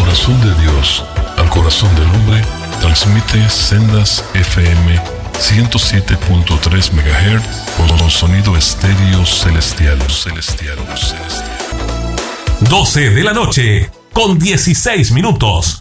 corazón de Dios al corazón del hombre, transmite Sendas FM 107.3 MHz con sonido estéreo celestial. 12 de la noche, con 16 minutos.